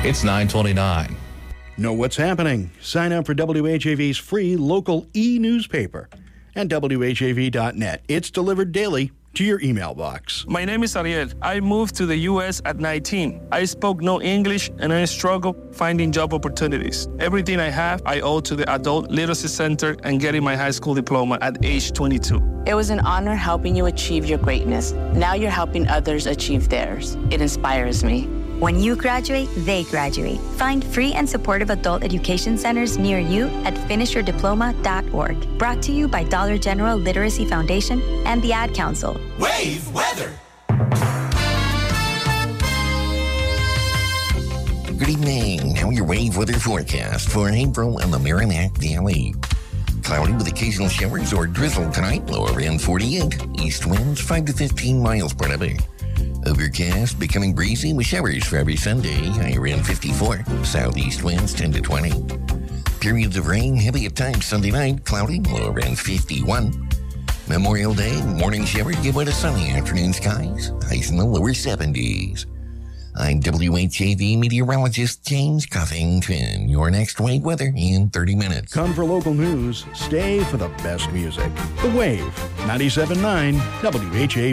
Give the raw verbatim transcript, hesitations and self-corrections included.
It's nine twenty-nine. Know what's happening? Sign up for W H A V's free local e-newspaper at W H A V dot net. It's delivered daily to your email box. My name is Ariel. I moved to the U S at nineteen. I spoke no English and I struggled finding job opportunities. Everything I have, I owe to the Adult Literacy Center and getting my high school diploma at age twenty-two. It was an honor helping you achieve your greatness. Now you're helping others achieve theirs. It inspires me. When you graduate, they graduate. Find free and supportive adult education centers near you at finish your diploma dot org. Brought to you by Dollar General Literacy Foundation and the Ad Council. Wave weather. Good evening. Now your wave weather forecast for April in the Merrimack Valley. Cloudy with occasional showers or drizzle tonight, low around forty-eight. East winds five to fifteen miles per hour. Overcast, becoming breezy with showers for every Sunday, high around fifty-four. Southeast winds ten to twenty. Periods of rain, heavy at times Sunday night, cloudy, low around fifty-one. Memorial Day, morning showers give way to sunny afternoon skies, highs in the lower seventies. I'm W H A V meteorologist James Cuffington. Your next wave weather in thirty minutes. Come for local news, stay for the best music. The Wave, ninety-seven point nine W H A V.